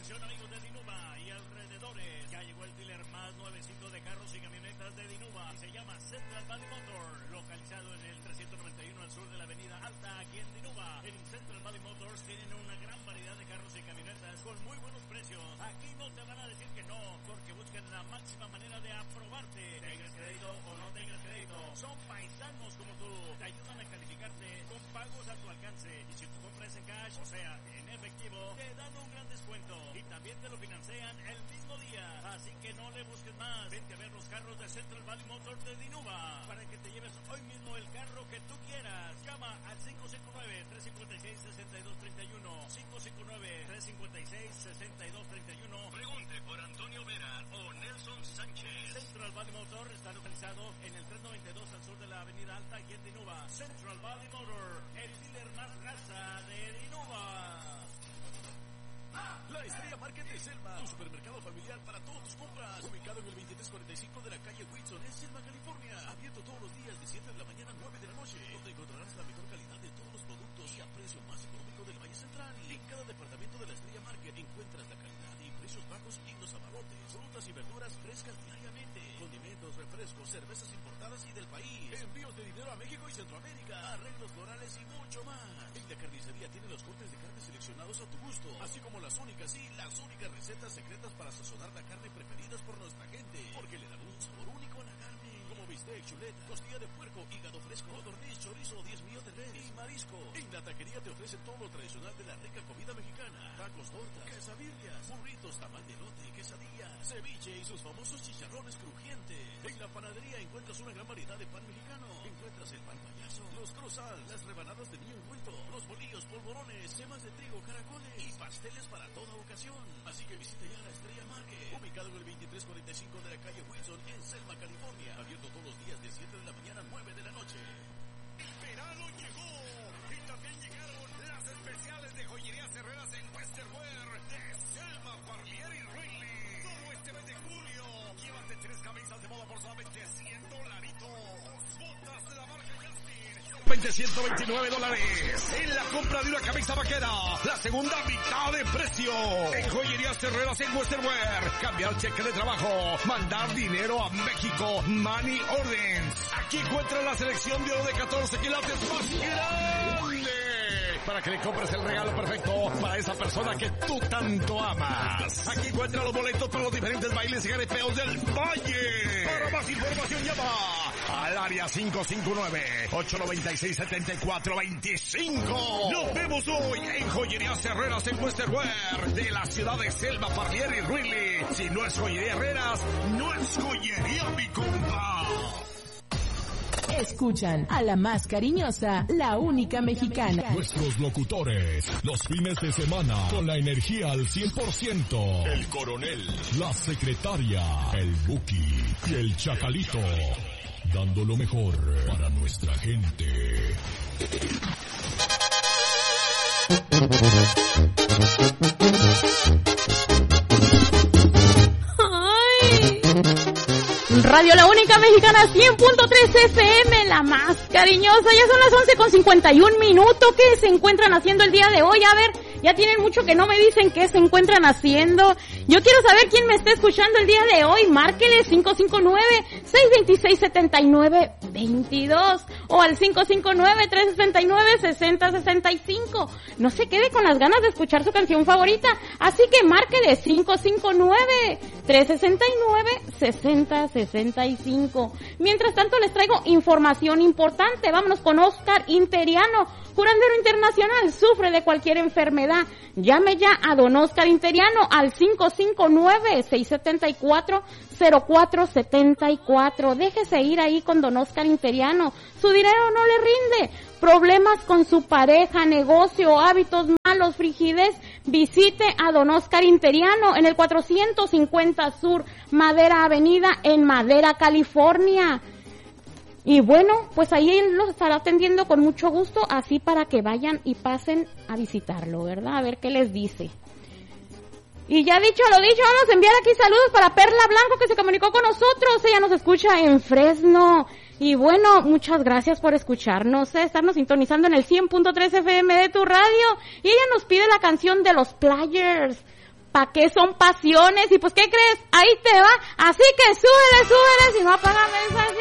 Atención amigos de Dinuba y alrededores, ya llegó el dealer más nuevecito de carros y camionetas de Dinuba y se llama Central Valley Motor, localizado en el 391 al sur de la avenida Alta, aquí en Dinuba. En Central Valley Motors tienen una gran variedad de carros y camionetas con muy buenos precios. Aquí no te van a decir que no, porque buscan la máxima manera de aprobarte. Tengas crédito o no tengas crédito, son paisanos como tú, te ayudan a calificarte con pagos a tu alcance. Y si tu compra es en cash, o sea, en efectivo, te dan un gran descuento y también te lo financian el mismo día. Así que no le busques más. Vente a ver los carros de Central Valley Motors de Dinuba para que te lleves hoy mismo el carro que tú quieras. Llama al 559-356-6231. 559-356-6231. Pregunte por Antonio Vera o Nelson Sánchez. Central Valley Motor está localizado en el 392 al sur de la avenida Alta, aquí en Dinuba. Central Valley Motor, el dealer más raza de Dinuba. La Estrella Market de Selma, tu supermercado familiar para todas tus compras. Ubicado en el 2345 de la calle Whitson, en Selma, California. Abierto todos los días de 7 de la mañana a 9 de la noche. Donde encontrarás la mejor calidad de todos los productos y a precio más económico del Valle Central. En cada departamento de la Estrella Market encuentras la calidad y precios bajos y los abarrotes. Frutas y verduras frescas diariamente. Condimentos, refrescos, cervezas importadas y del país. Envíos de dinero a México y Centroamérica. Arreglos florales y mucho más. En la carnicería tiene los cortes de carne seleccionados a tu gusto. Así como las únicas recetas secretas para sazonar la carne preferidas por nuestra gente, porque le dan un sabor único a la carne, como bistec, chuleta, costilla de puerco, hígado fresco, codorniz, chorizo, 10 millos de res y marisco. En la taquería te ofrecen todo lo tradicional de la rica comida mexicana: tacos, tortas, quesadillas, burritos, tamal de elote, quesadillas, ceviche y sus famosos chicharrones crujientes. En la panadería encuentras una gran variedad de pan mexicano. Encuentras el pan payaso, los croissants, las rebanadas de niño envuelto, los bolillos, polvorones, yemas de trigo, caracoles y pasteles para toda ocasión. Así que visita ya la Estrella Market, ubicado en el 2345 de la calle Wilson, en Selma, California. Abierto todos los días de 7 de la mañana a 9 de la noche. El verano llegó y también llegaron las especiales de Joyerías Herreras en Western Wear de Selma, Parlier y Riley. Todo este mes de julio, llévate 3 camisas de moda por solamente $100. Botas de la marca Justin, $129. En la compra de una camisa vaquera, la segunda mitad de precio. En Joyerías Herreras en Western Wear. Cambiar cheque de trabajo, mandar dinero a México, Money Orders. Aquí encuentras la selección de oro de 14 quilates más grande, para que le compres el regalo perfecto para esa persona que tú tanto amas. Aquí encuentra los boletos para los diferentes bailes y garepeos del Valle. Para más información llama al área 559-896-7425. Nos vemos hoy en Joyerías Herreras en Western Wear de la ciudad de Selma, Parlier y Riley. Si no es Joyería Herreras, no es joyería, mi compa. Escuchan a la más cariñosa, la única mexicana. Nuestros locutores, los fines de semana, con la energía al 100%. El coronel, la secretaria, el Buki y el Chacalito. Dando lo mejor para nuestra gente. Radio La Única Mexicana 100.3 FM, la más cariñosa. Ya son las 11:51. ¿Qué se encuentran haciendo el día de hoy? A ver, ya tienen mucho que no me dicen qué se encuentran haciendo. Yo quiero saber quién me está escuchando el día de hoy. Márquele 559-626-7922 o al 559-369-6065. No se quede con las ganas de escuchar su canción favorita, así que márquele 559-369-6065. Mientras tanto les traigo información importante. Vámonos con Oscar Interiano, curandero internacional, sufre de cualquier enfermedad. Llame ya a don Oscar Interiano al 559-674-0474. Déjese ir ahí con don Oscar Interiano. Su dinero no le rinde. Problemas con su pareja, negocio, hábitos malos, frigidez. Visite a don Oscar Interiano en el 450 Sur Madera Avenida en Madera, California. Y bueno, pues ahí él los estará atendiendo con mucho gusto, así para que vayan y pasen a visitarlo, ¿verdad? A ver qué les dice. Y ya dicho lo dicho, vamos a enviar aquí saludos para Perla Blanco, que se comunicó con nosotros. Ella nos escucha en Fresno. Y bueno, muchas gracias por escucharnos, estarnos sintonizando en el 100.3 FM de tu radio. Y ella nos pide la canción de los Players, ¿Para qué son pasiones? Y pues, ¿qué crees? Ahí te va. Así que súbele, si no apaga mensaje.